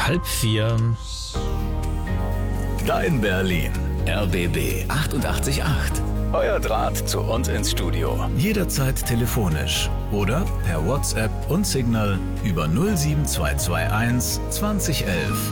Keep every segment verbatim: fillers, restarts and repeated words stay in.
halb vier. Dein Berlin. R B B achtundachtzig Komma acht. Euer Draht zu uns ins Studio. Jederzeit telefonisch oder per WhatsApp und Signal über null sieben zwei zwei eins zwanzig elf.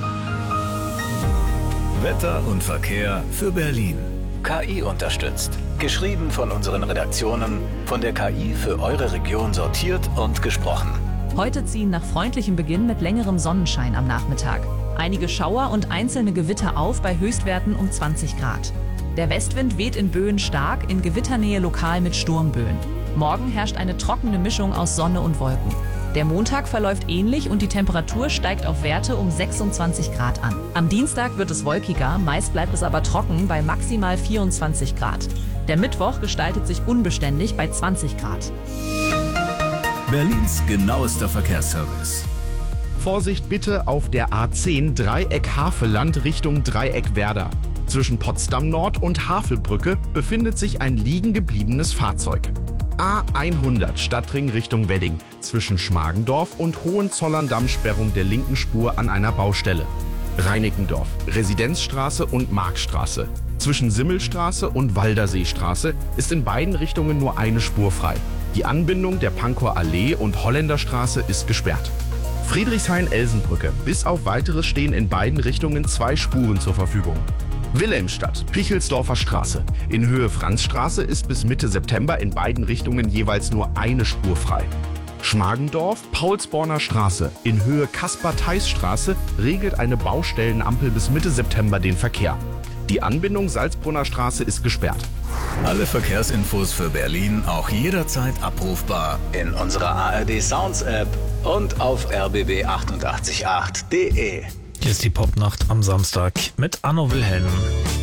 Wetter und Verkehr für Berlin. K I unterstützt. Geschrieben von unseren Redaktionen, von der K I für eure Region sortiert und gesprochen. Heute ziehen nach freundlichem Beginn mit längerem Sonnenschein am Nachmittag. Einige Schauer und einzelne Gewitter auf bei Höchstwerten um zwanzig Grad. Der Westwind weht in Böen stark, in Gewitternähe lokal mit Sturmböen. Morgen herrscht eine trockene Mischung aus Sonne und Wolken. Der Montag verläuft ähnlich und die Temperatur steigt auf Werte um sechsundzwanzig Grad an. Am Dienstag wird es wolkiger, meist bleibt es aber trocken bei maximal vierundzwanzig Grad. Der Mittwoch gestaltet sich unbeständig bei zwanzig Grad. Berlins genauester Verkehrsservice. Vorsicht bitte auf der A zehn Dreieck Havelland Richtung Dreieck Werder. Zwischen Potsdam Nord und Havelbrücke befindet sich ein liegen gebliebenes Fahrzeug. A hundert Stadtring Richtung Wedding. Zwischen Schmargendorf und Hohenzollern-Damm Sperrung der linken Spur an einer Baustelle. Reinickendorf, Residenzstraße und Markstraße. Zwischen Simmelstraße und Walderseestraße ist in beiden Richtungen nur eine Spur frei. Die Anbindung der Pankower Allee und Holländerstraße ist gesperrt. Friedrichshain-Elsenbrücke. Bis auf Weiteres stehen in beiden Richtungen zwei Spuren zur Verfügung. Wilhelmstadt, Pichelsdorfer Straße. In Höhe Franzstraße ist bis Mitte September in beiden Richtungen jeweils nur eine Spur frei. Schmargendorf, Paulsborner Straße. In Höhe Kaspar-Theiss-Straße regelt eine Baustellenampel bis Mitte September den Verkehr. Die Anbindung Salzbrunner Straße ist gesperrt. Alle Verkehrsinfos für Berlin auch jederzeit abrufbar in unserer A R D Sounds App und auf r b b achtundachtzig Komma acht punkt de. Hier ist die Popnacht am Samstag mit Anno Wilhelm.